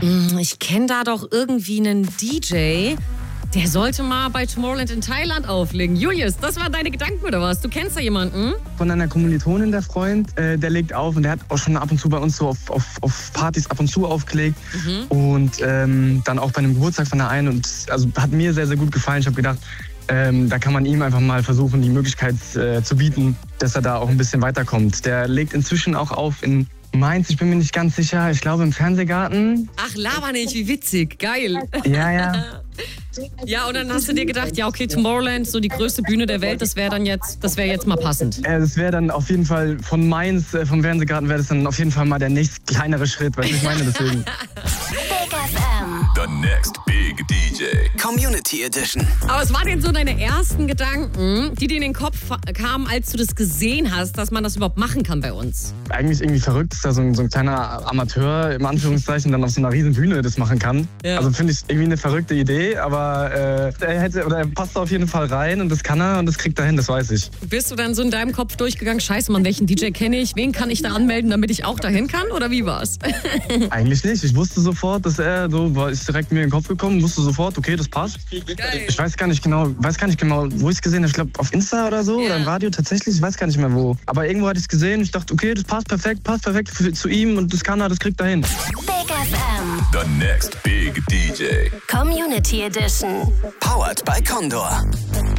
Ich kenne da doch irgendwie einen DJ. Der sollte mal bei Tomorrowland in Thailand auflegen. Julius, das waren deine Gedanken oder was? Du kennst da jemanden? Von einer Kommilitonin, der Freund, der legt auf und der hat auch schon ab und zu bei uns so auf Partys ab und zu aufgelegt. Und dann auch bei einem Geburtstag von der einen. Und also hat mir sehr, sehr gut gefallen. Ich habe gedacht, da kann man ihm einfach mal versuchen, die Möglichkeit zu bieten, dass er da auch ein bisschen weiterkommt. Der legt inzwischen auch auf in Mainz, ich bin mir nicht ganz sicher. Ich glaube im Fernsehgarten. Ach, laber nicht, wie witzig. Geil. Ja. Ja, und dann hast du dir gedacht, ja okay, Tomorrowland, so die größte Bühne der Welt, das wäre jetzt mal passend. Das wäre dann auf jeden Fall von Mainz, vom Fernsehgarten wäre das dann auf jeden Fall mal der nächste kleinere Schritt, weil ich meine deswegen. Big FM. The next big DJ. Community Edition. Aber was waren denn so deine ersten Gedanken, die dir in den Kopf kamen, als du das gesehen hast, dass man das überhaupt machen kann bei uns? Eigentlich irgendwie verrückt, dass da so ein kleiner Amateur, im Anführungszeichen, dann auf so einer riesen Bühne das machen kann. Ja. Also finde ich irgendwie eine verrückte Idee, aber er passt da auf jeden Fall rein und das kann er und das kriegt er hin, das weiß ich. Bist du dann so in deinem Kopf durchgegangen, scheiße Mann, welchen DJ kenne ich, wen kann ich da anmelden, damit ich auch dahin kann, oder wie war's? Eigentlich nicht, ich wusste sofort, dass er so, ist direkt mir in den Kopf gekommen, wusste sofort, okay, das passt. Geil. Ich weiß gar nicht genau, wo ich es gesehen habe, ich glaube auf Insta oder so, oder im Radio tatsächlich, ich weiß gar nicht mehr wo. Aber irgendwo hatte ich es gesehen, ich dachte, okay, das passt perfekt zu ihm und das kann er, das kriegt er hin. Big FM. The next big DJ. Community Edition. Powered by Condor.